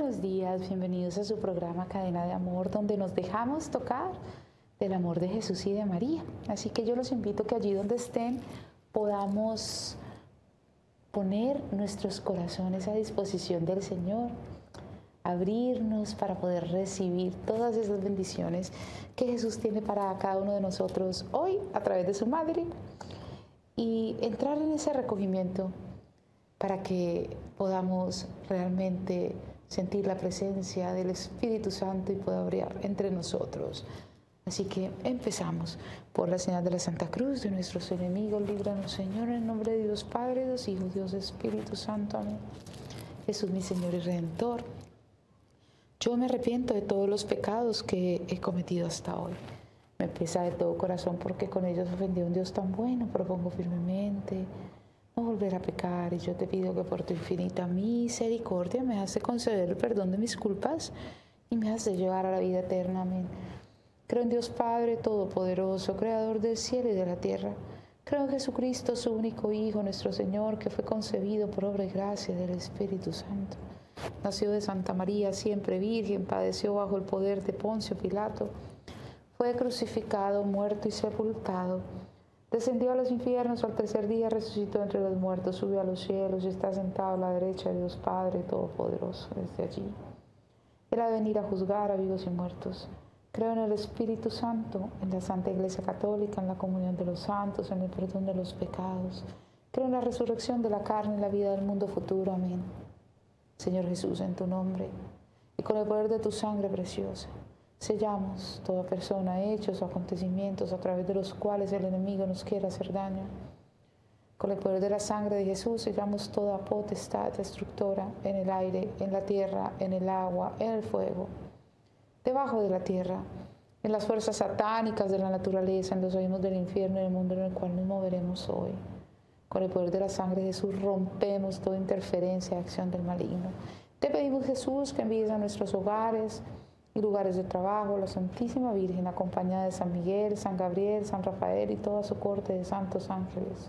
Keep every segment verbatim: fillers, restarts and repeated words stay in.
buenos días, bienvenidos a su programa Cadena de Amor, donde nos dejamos tocar del amor de Jesús y de María. Así que yo los invito que allí donde estén podamos poner nuestros corazones a disposición del Señor, abrirnos para poder recibir todas esas bendiciones que Jesús tiene para cada uno de nosotros hoy a través de su Madre y entrar en ese recogimiento para que podamos realmente sentir la presencia del Espíritu Santo y pueda brillar entre nosotros. Así que empezamos. Por la señal de la Santa Cruz de nuestros enemigos, líbranos, Señor, en el nombre de Dios Padre, Dios Hijo, Dios Espíritu Santo. Amén. Jesús, mi Señor y Redentor, yo me arrepiento de todos los pecados que he cometido hasta hoy. Me pesa de todo corazón porque con ellos ofendí a un Dios tan bueno. Propongo firmemente no volver a pecar, y yo te pido que por tu infinita misericordia me hace conceder el perdón de mis culpas y me hace llevar a la vida eterna. Amén. Creo en Dios Padre Todopoderoso, Creador del cielo y de la tierra. Creo en Jesucristo, su único Hijo, nuestro Señor, que fue concebido por obra y gracia del Espíritu Santo. Nació de Santa María, siempre virgen, padeció bajo el poder de Poncio Pilato, fue crucificado, muerto y sepultado. Descendió a los infiernos, al tercer día resucitó entre los muertos, subió a los cielos y está sentado a la derecha de Dios Padre Todopoderoso. Desde allí Él ha de venir a juzgar a vivos y muertos. Creo en el Espíritu Santo, en la Santa Iglesia Católica, en la comunión de los santos, en el perdón de los pecados. Creo en la resurrección de la carne y la vida del mundo futuro. Amén. Señor Jesús, en tu nombre y con el poder de tu sangre preciosa, sellamos toda persona, hechos o acontecimientos a través de los cuales el enemigo nos quiere hacer daño. Con el poder de la sangre de Jesús sellamos toda potestad destructora en el aire, en la tierra, en el agua, en el fuego, debajo de la tierra, en las fuerzas satánicas de la naturaleza, en los abismos del infierno y en el mundo en el cual nos moveremos hoy. Con el poder de la sangre de Jesús rompemos toda interferencia y acción del maligno. Te pedimos, Jesús, que envíes a nuestros hogares y lugares de trabajo la Santísima Virgen, acompañada de San Miguel, San Gabriel, San Rafael y toda su corte de santos ángeles.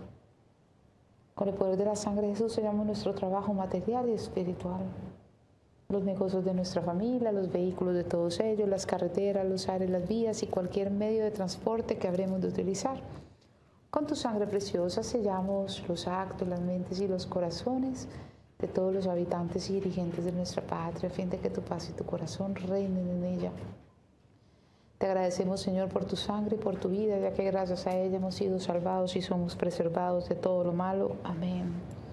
Con el poder de la sangre de Jesús sellamos nuestro trabajo material y espiritual, los negocios de nuestra familia, los vehículos de todos ellos, las carreteras, los aires, las vías y cualquier medio de transporte que habremos de utilizar. Con tu sangre preciosa sellamos los actos, las mentes y los corazones de todos los habitantes y dirigentes de nuestra patria, a fin de que tu paz y tu corazón reinen en ella. Te agradecemos, Señor, por tu sangre y por tu vida, ya que gracias a ella hemos sido salvados y somos preservados de todo lo malo. Amén.